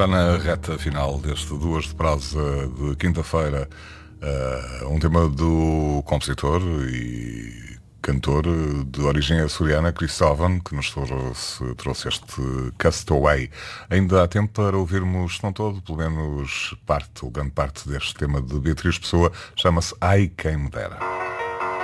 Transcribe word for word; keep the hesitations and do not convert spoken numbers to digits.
já na reta final deste Duas de Prosa de quinta-feira, uh, um tema do compositor e cantor de origem açoriana, Cristóvão, que nos trouxe, trouxe este Castaway. Ainda há tempo para ouvirmos, não todo, pelo menos parte, ou grande parte deste tema de Beatriz Pessoa, chama-se Ai Quem Me Dera.